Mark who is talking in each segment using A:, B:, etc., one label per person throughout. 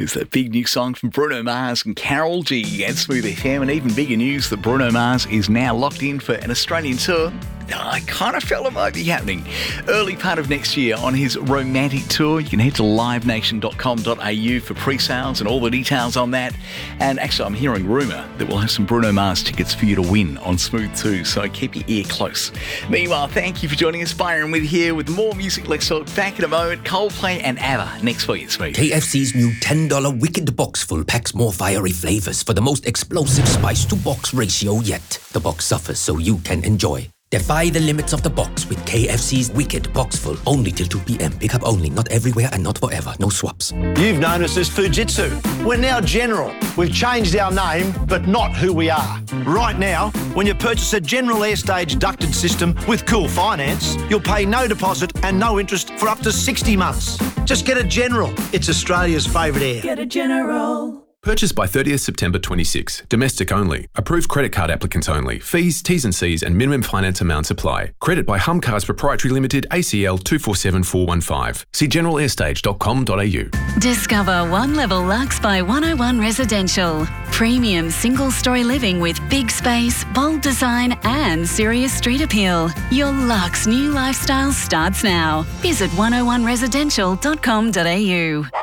A: There's that big new song from Bruno Mars and Carol G at Smooth FM, and even bigger news that Bruno Mars is now locked in for an Australian tour. I kind of felt it might be happening early part of next year on his romantic tour. You can head to livenation.com.au for pre-sales and all the details on that. And actually, I'm hearing rumour that we'll have some Bruno Mars tickets for you to win on Smooth too, so keep your ear close. Meanwhile, thank you for joining us. Byron with here with more music. Let's talk back in a moment. Coldplay and ABBA next for you, Smooth.
B: KFC's new $10 Wicked Box Full packs more fiery flavours for the most explosive spice-to-box ratio yet. The box suffers so you can enjoy. Defy the limits of the box with KFC's Wicked Box Full. Only till 2 p.m. Pick up only. Not everywhere and not forever. No swaps.
C: You've known us as Fujitsu. We're now General. We've changed our name, but not who we are. Right now, when you purchase a General Airstage ducted system with Cool Finance, you'll pay no deposit and no interest for up to 60 months. Just get a General. It's Australia's favourite air.
D: Get a General.
E: Purchased by 30th September 26. Domestic only. Approved credit card applicants only. Fees, T's and C's and minimum finance amounts apply. Credit by Humcars Proprietary Limited, ACL 247415. See generalairstage.com.au.
F: Discover One Level Lux by 101 Residential. Premium single-story living with big space, bold design and serious street appeal. Your luxe new lifestyle starts now. Visit 101residential.com.au.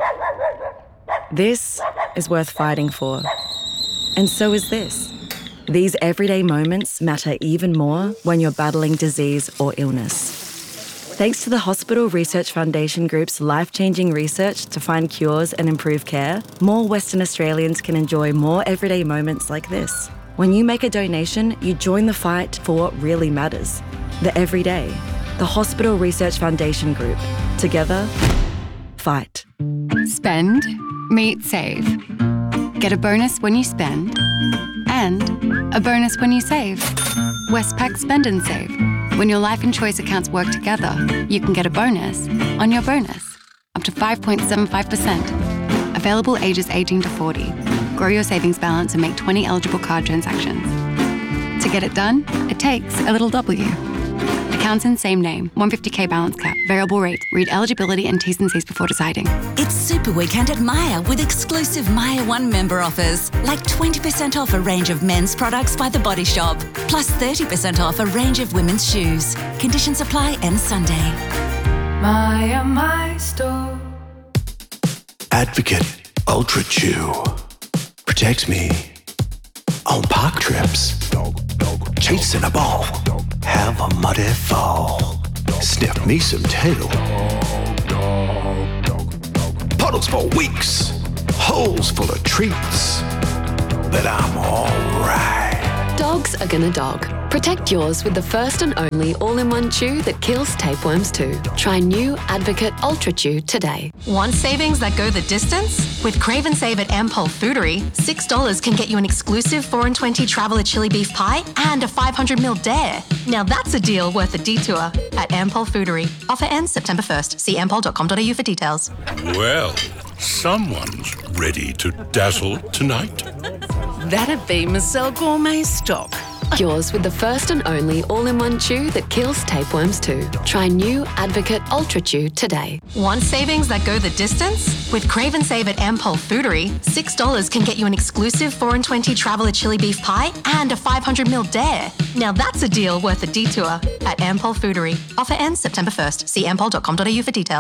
G: This is worth fighting for. And so is this. These everyday moments matter even more when you're battling disease or illness. Thanks to the Hospital Research Foundation Group's life-changing research to find cures and improve care, more Western Australians can enjoy more everyday moments like this. When you make a donation, you join the fight for what really matters. The everyday. The Hospital Research Foundation Group. Together, fight.
H: Spend, meet, save. Get a bonus when you spend and a bonus when you save. Westpac Spend and Save. When your life and choice accounts work together, you can get a bonus on your bonus, up to 5.75%. Available ages 18 to 40. Grow your savings balance and make 20 eligible card transactions. To get it done, it takes a little W. Accounts in same name, 150k balance cap, variable rate. Read eligibility and T's and C's before deciding.
I: It's Super Weekend at Myer with exclusive Myer One member offers, like 20% off a range of men's products by The Body Shop, plus 30% off a range of women's shoes. Conditions apply end Sunday.
D: Myer, my store.
J: Advocate Ultra Chew protects me on park trips, chasing a ball, have a muddy fall, sniff me some tail, puddles for weeks, holes full of treats, but I'm alright.
K: Dogs are gonna dog. Protect yours with the first and only all-in-one chew that kills tapeworms too. Try new Advocate Ultra Chew today.
L: Want savings that go the distance? With Crave and Save at Ampol Foodery, $6 can get you an exclusive 4 and 20 Traveller chili beef pie and a 500ml dare. Now that's a deal worth a detour at Ampol Foodery. Offer ends September 1st. See ampol.com.au for details.
M: Well, someone's ready to dazzle tonight.
N: That'd be Marcel Gourmet stock.
K: Yours with the first and only all-in-one chew that kills tapeworms too. Try new Advocate Ultra Chew today.
L: Want savings that go the distance? With Crave and Save at Ampol Foodery, $6 can get you an exclusive 4 and 20 Traveller chili beef pie and a 500ml dare. Now that's a deal worth a detour at Ampol Foodery. Offer ends September 1st. See ampol.com.au for details.